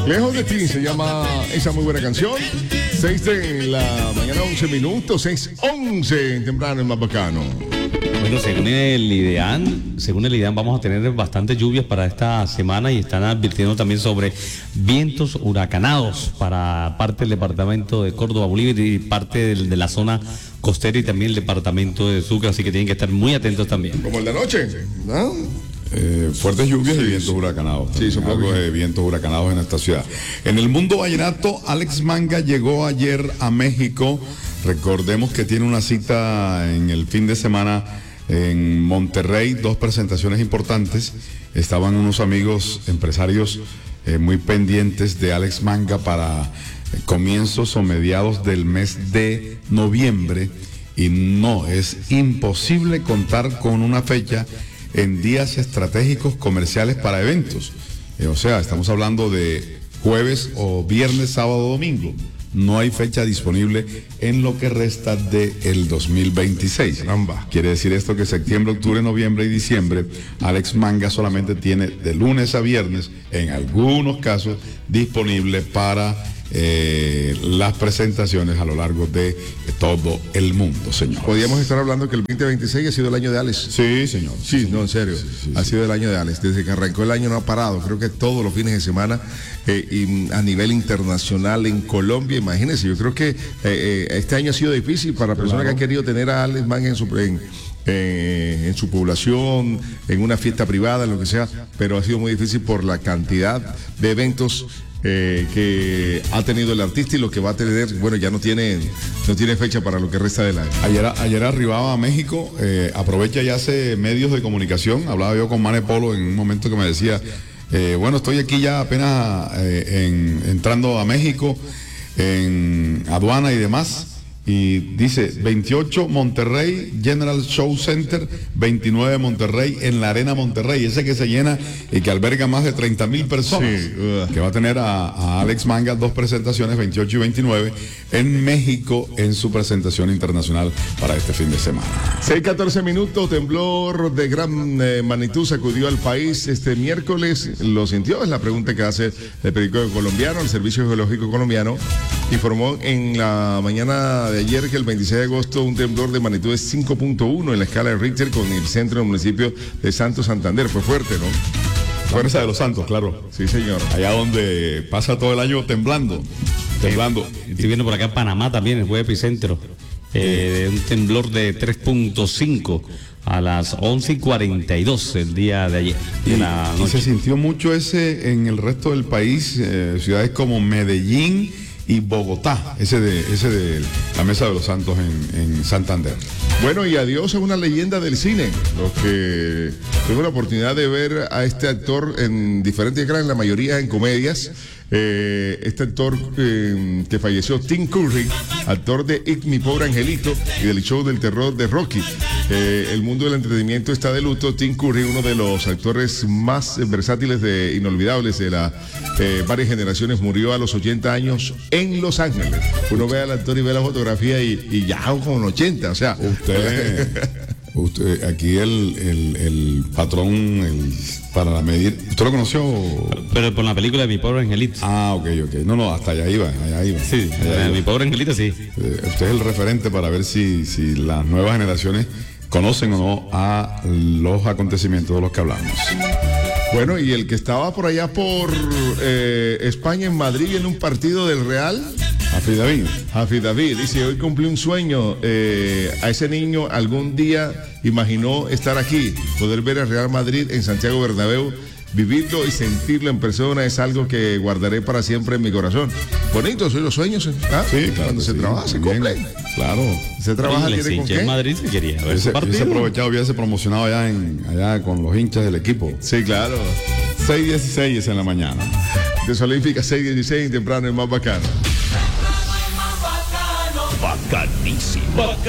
Lejos de ti se llama esa muy buena canción. 6 de la mañana, 11 minutos, 6:11 temprano, el más bacano. Bueno, según el IDEAN, vamos a tener bastantes lluvias para esta semana y están advirtiendo también sobre vientos huracanados para parte del departamento de Córdoba, Bolívar y parte de la zona costera y también el departamento de Sucre, así que tienen que estar muy atentos también. Como el de anoche, ¿no? Fuertes lluvias y vientos huracanados. Sí, son algo de vientos huracanados en esta ciudad. En el mundo vallenato, Alex Manga llegó ayer a México. Recordemos que tiene una cita en el fin de semana en Monterrey, 2 presentaciones importantes. Estaban unos amigos empresarios muy pendientes de Alex Manga para comienzos o mediados del mes de noviembre. Y no, es imposible contar con una fecha en días estratégicos comerciales para eventos. O sea, estamos hablando de jueves o viernes, sábado, domingo. No hay fecha disponible en lo que resta del 2026. Caramba. Quiere decir esto que septiembre, octubre, noviembre y diciembre, Alex Manga solamente tiene de lunes a viernes, en algunos casos, disponible para las presentaciones a lo largo de todo el mundo, señor. Podríamos estar hablando que el 2026 ha sido el año de Alex. Sí, señor. Sí, no, en serio. Sí, ha sido el año de Alex. Desde que arrancó el año no ha parado. Creo que todos los fines de semana y a nivel internacional en Colombia, imagínense. Yo creo que este año ha sido difícil para personas que han querido tener a Alex Manga en su población, en una fiesta privada, en lo que sea, pero ha sido muy difícil por la cantidad de eventos que ha tenido el artista y lo que va a tener. Bueno, ya no tiene fecha para lo que resta del año. Ayer arribaba a México, aprovecha y hace medios de comunicación. Hablaba yo con Mane Polo en un momento que me decía, bueno, estoy aquí ya apenas entrando a México, en aduana y demás. Y dice 28 Monterrey General Show Center, 29 Monterrey en la Arena Monterrey, ese que se llena y que alberga más de 30,000 personas. Sí, que va a tener a Alex Manga 2 presentaciones, 28 y 29 en México, en su presentación internacional para este fin de semana. 6:14 minutos, temblor de gran magnitud sacudió al país este miércoles. ¿Lo sintió? Es la pregunta que hace el periódico colombiano. El Servicio Geológico Colombiano informó en la mañana de ayer que el 26 de agosto un temblor de magnitud de 5.1 en la escala de Richter con el centro del municipio de Santo Santander. Fue fuerte, ¿no? Fuerza de los Santos, claro. Sí, señor. Allá donde pasa todo el año temblando. Estoy viendo por acá en Panamá también, el fue epicentro. Un temblor de 3.5 a las 11:42 el día de ayer. Y se sintió mucho ese en el resto del país, ciudades como Medellín y Bogotá, ese de la Mesa de los Santos en Santander. Bueno, y adiós a una leyenda del cine. Los que tuve la oportunidad de ver a este actor en diferentes ecranes, la mayoría en comedias. Este actor que falleció, Tim Curry, actor de It, mi pobre angelito y del show del terror de Rocky. El mundo del entretenimiento está de luto. Tim Curry, uno de los actores más versátiles inolvidables de varias generaciones, murió a los 80 años en Los Ángeles. Uno ve al actor y ve la fotografía y ya con 80, o sea. Usted aquí el patrón para la medir, ¿usted lo conoció? Pero por la película de Mi Pobre Angelito. Ah, ok. No, hasta allá iba. Sí, Mi Pobre Angelito, sí. Usted es el referente para ver si las nuevas generaciones conocen o no a los acontecimientos de los que hablamos. Bueno, y el que estaba por allá por España, en Madrid, en un partido del Real, Hafid David, dice, hoy cumplí un sueño. A ese niño algún día imaginó estar aquí, poder ver al Real Madrid en Santiago Bernabéu, vivirlo y sentirlo en persona es algo que guardaré para siempre en mi corazón. Bonito, son los sueños, ¿ah? Sí, claro. Cuando se trabaja, se cumple. Claro. Se trabaja, tiene con qué. En Madrid se quería. Hubiese aprovechado, hubiese promocionado allá con los hinchas del equipo. Sí, claro. 6:16 es en la mañana. Desolímpica 6:16, temprano es más bacano. Bacanísimo.